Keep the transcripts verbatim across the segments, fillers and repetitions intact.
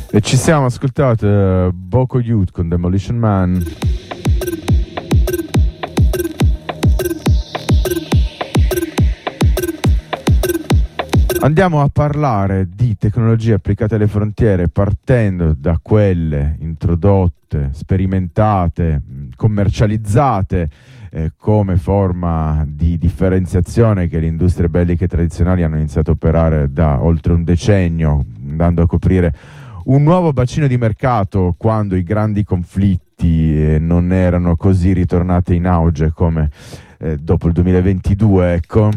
E ci siamo ascoltati uh, Boko Youth con Demolition Man. Andiamo a parlare di tecnologie applicate alle frontiere, partendo da quelle introdotte, sperimentate, commercializzate eh, come forma di differenziazione che le industrie belliche tradizionali hanno iniziato a operare da oltre un decennio, andando a coprire un nuovo bacino di mercato quando i grandi conflitti eh, non erano così ritornati in auge come eh, dopo il duemilaventidue, ecco.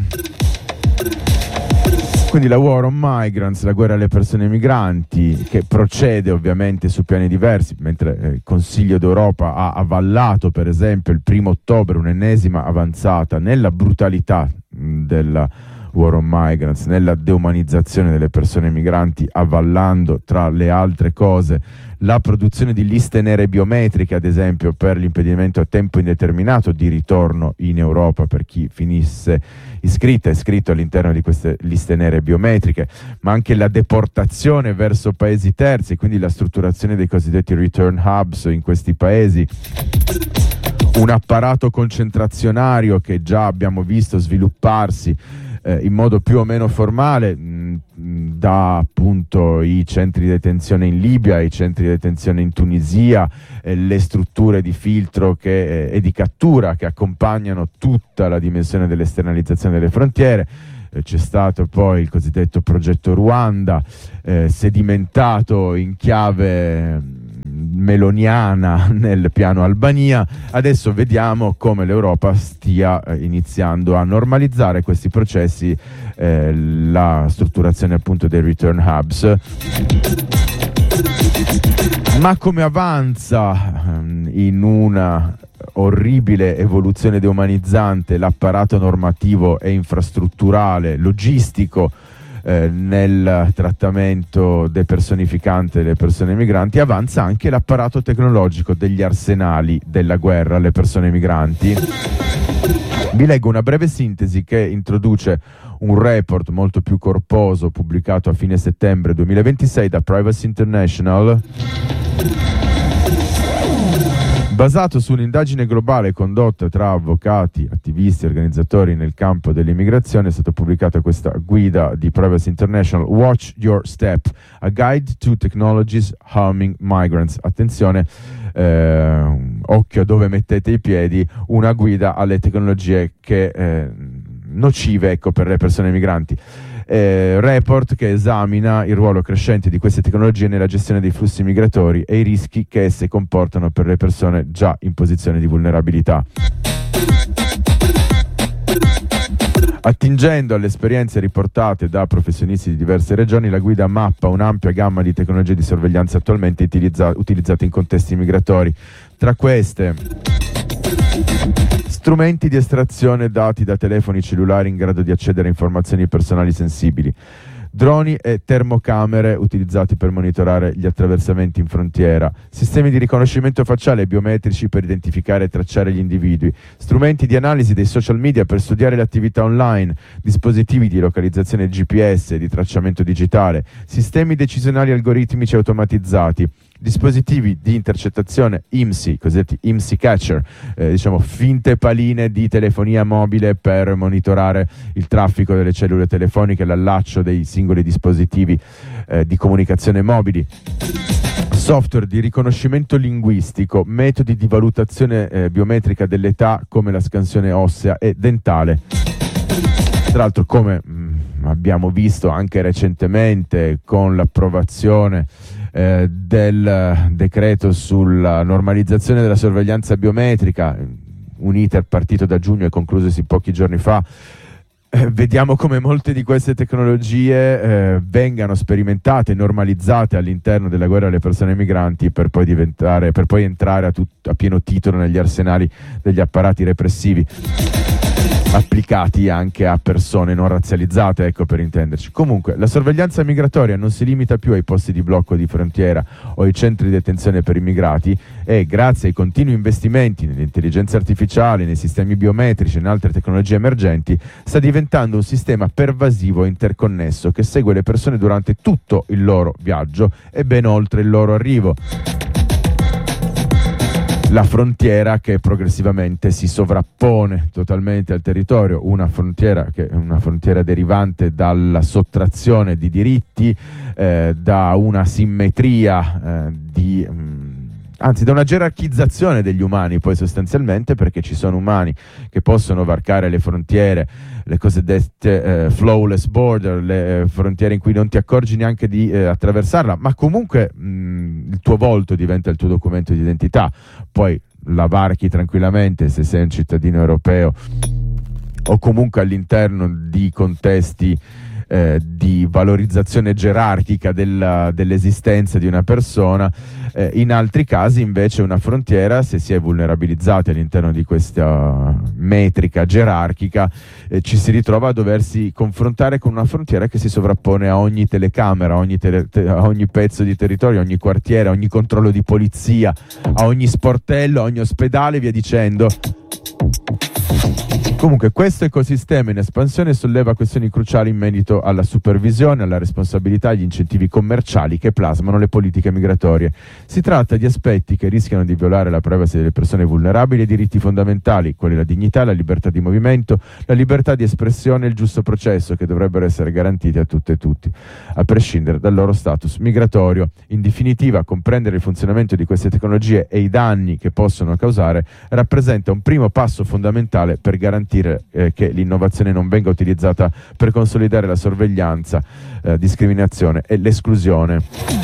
Quindi la War on Migrants, la guerra alle persone migranti, che procede ovviamente su piani diversi, mentre eh, il Consiglio d'Europa ha avallato per esempio il primo ottobre un'ennesima avanzata nella brutalità mh, della War on Migrants, nella deumanizzazione delle persone migranti, avallando tra le altre cose la produzione di liste nere biometriche, ad esempio per l'impedimento a tempo indeterminato di ritorno in Europa per chi finisse iscritta e iscritto all'interno di queste liste nere biometriche, ma anche la deportazione verso paesi terzi, quindi la strutturazione dei cosiddetti return hubs in questi paesi. Un apparato concentrazionario che già abbiamo visto svilupparsi eh, in modo più o meno formale mh, da appunto i centri di detenzione in Libia, i centri di detenzione in Tunisia, eh, le strutture di filtro che, eh, e di cattura che accompagnano tutta la dimensione dell'esternalizzazione delle frontiere. Eh, c'è stato poi il cosiddetto progetto Ruanda, eh, sedimentato in chiave meloniana nel piano Albania. Adesso vediamo come l'Europa stia eh, iniziando a normalizzare questi processi, eh, la strutturazione appunto dei return hubs. Ma come avanza ehm, in una orribile evoluzione deumanizzante l'apparato normativo e infrastrutturale, logistico, Eh, nel trattamento depersonificante delle persone migranti, avanza anche l'apparato tecnologico degli arsenali della guerra alle persone migranti. Vi leggo una breve sintesi che introduce un report molto più corposo pubblicato a fine settembre duemilaventisei da Privacy International, basato su un'indagine globale condotta tra avvocati, attivisti e organizzatori nel campo dell'immigrazione. È stata pubblicata questa guida di Privacy International, Watch Your Step, a Guide to Technologies Harming Migrants. Attenzione, eh, occhio a dove mettete i piedi, una guida alle tecnologie che eh, nocive, ecco, per le persone migranti. Eh, report che esamina il ruolo crescente di queste tecnologie nella gestione dei flussi migratori e i rischi che esse comportano per le persone già in posizione di vulnerabilità. Attingendo alle esperienze riportate da professionisti di diverse regioni, la guida mappa un'ampia gamma di tecnologie di sorveglianza attualmente utilizza- utilizzate in contesti migratori. Tra queste, strumenti di estrazione dati da telefoni cellulari in grado di accedere a informazioni personali sensibili, droni e termocamere utilizzati per monitorare gli attraversamenti in frontiera, sistemi di riconoscimento facciale e biometrici per identificare e tracciare gli individui, strumenti di analisi dei social media per studiare le attività online, dispositivi di localizzazione G P S e di tracciamento digitale, sistemi decisionali algoritmici automatizzati, dispositivi di intercettazione I M S I, cosiddetti I M S I catcher, eh, diciamo finte paline di telefonia mobile per monitorare il traffico delle cellule telefoniche, l'allaccio dei singoli dispositivi eh, di comunicazione mobili, software di riconoscimento linguistico, metodi di valutazione eh, biometrica dell'età come la scansione ossea e dentale. Tra l'altro, come mh, abbiamo visto anche recentemente con l'approvazione Eh, del decreto sulla normalizzazione della sorveglianza biometrica, un iter partito da giugno e conclusosi pochi giorni fa, eh, vediamo come molte di queste tecnologie eh, vengano sperimentate e normalizzate all'interno della guerra alle persone migranti per poi diventare, per poi entrare a, tut- a pieno titolo negli arsenali degli apparati repressivi. applicati anche a persone non razzializzate, ecco, per intenderci. Comunque la sorveglianza migratoria non si limita più ai posti di blocco di frontiera o ai centri di detenzione per immigrati e, grazie ai continui investimenti nell'intelligenza artificiale, nei sistemi biometrici e in altre tecnologie emergenti, sta diventando un sistema pervasivo e interconnesso che segue le persone durante tutto il loro viaggio e ben oltre il loro arrivo. La frontiera che progressivamente si sovrappone totalmente al territorio, una frontiera che è una frontiera derivante dalla sottrazione di diritti, eh, da una simmetria eh, di mh, anzi da una gerarchizzazione degli umani, poi sostanzialmente, perché ci sono umani che possono varcare le frontiere, le cosiddette eh, flawless border, le eh, frontiere in cui non ti accorgi neanche di eh, attraversarla, ma comunque mh, il tuo volto diventa il tuo documento di identità, poi la varchi tranquillamente se sei un cittadino europeo o comunque all'interno di contesti Eh, di valorizzazione gerarchica della, dell'esistenza di una persona. Eh, in altri casi invece una frontiera, se si è vulnerabilizzati all'interno di questa metrica gerarchica, eh, ci si ritrova a doversi confrontare con una frontiera che si sovrappone a ogni telecamera, a ogni, tele, te, a ogni pezzo di territorio, a ogni quartiere, a ogni controllo di polizia, a ogni sportello, a ogni ospedale, via dicendo. Comunque questo ecosistema in espansione solleva questioni cruciali in merito alla supervisione, alla responsabilità e agli incentivi commerciali che plasmano le politiche migratorie. Si tratta di aspetti che rischiano di violare la privacy delle persone vulnerabili e i diritti fondamentali, quali la dignità, la libertà di movimento, la libertà di espressione e il giusto processo, che dovrebbero essere garantiti a tutte e tutti, a prescindere dal loro status migratorio. In definitiva, comprendere il funzionamento di queste tecnologie e i danni che possono causare rappresenta un primo passo fondamentale per garantire Eh, che l'innovazione non venga utilizzata per consolidare la sorveglianza, eh, discriminazione e l'esclusione.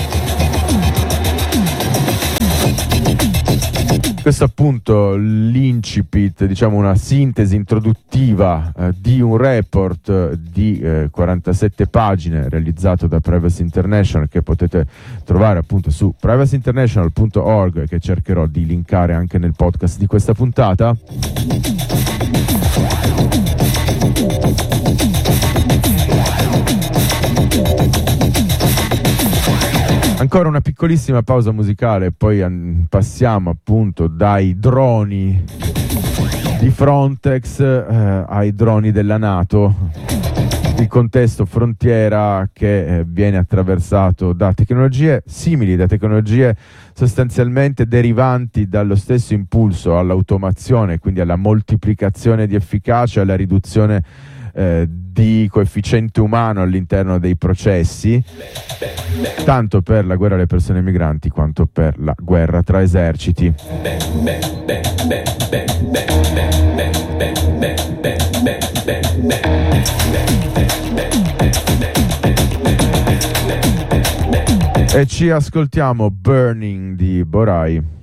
Questo appunto l'incipit, diciamo una sintesi introduttiva eh, di un report eh, di eh, quarantasette pagine realizzato da Privacy International, che potete trovare appunto su privacy international punto org, che cercherò di linkare anche nel podcast di questa puntata. Ancora una piccolissima pausa musicale, poi an- passiamo appunto dai droni di Frontex eh, ai droni della NATO. Il contesto frontiera che eh, viene attraversato da tecnologie simili, da tecnologie sostanzialmente derivanti dallo stesso impulso all'automazione, quindi alla moltiplicazione di efficacia, alla riduzione eh, di coefficiente umano all'interno dei processi, tanto per la guerra alle persone migranti quanto per la guerra tra eserciti. E ci ascoltiamo Burning di Borai.